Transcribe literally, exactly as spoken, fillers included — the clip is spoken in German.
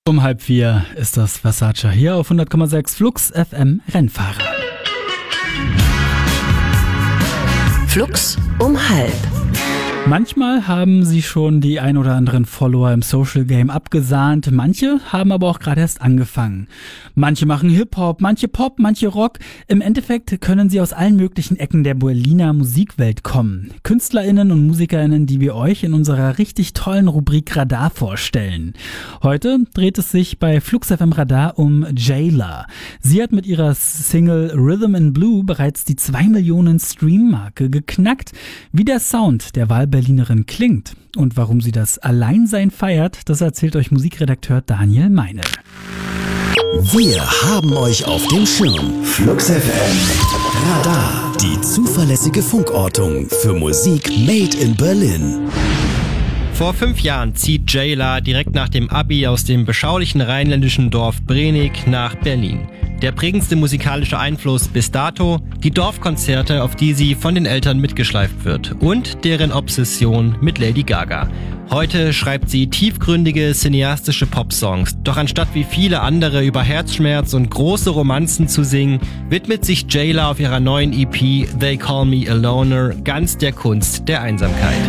Um halb vier ist das Versace hier auf hundert Komma sechs Flux F M Rennfahrer. Flux um halb. Manchmal haben sie schon die ein oder anderen Follower im Social Game abgesahnt, manche haben aber auch gerade erst angefangen. Manche machen Hip-Hop, manche Pop, manche Rock. Im Endeffekt können sie aus allen möglichen Ecken der Berliner Musikwelt kommen. KünstlerInnen und MusikerInnen, die wir euch in unserer richtig tollen Rubrik Radar vorstellen. Heute dreht es sich bei Flux F M Radar um Jayla. Sie hat mit ihrer Single Rhythm in Blue bereits die zwei Millionen Stream-Marke geknackt. Wie der Sound der Wahlberlinerin klingt und warum sie das Alleinsein feiert, das erzählt euch Musikredakteur Daniel Meine. Wir haben euch auf dem Schirm. Flux F M Radar. Die zuverlässige Funkortung für Musik made in Berlin. Vor fünf Jahren zieht Jayla direkt nach dem Abi aus dem beschaulichen rheinländischen Dorf Brenig nach Berlin. Der prägendste musikalische Einfluss bis dato, die Dorfkonzerte, auf die sie von den Eltern mitgeschleift wird und deren Obsession mit Lady Gaga. Heute schreibt sie tiefgründige, cineastische Popsongs. Doch anstatt wie viele andere über Herzschmerz und große Romanzen zu singen, widmet sich Jayla auf ihrer neuen E P They Call Me a Loner ganz der Kunst der Einsamkeit.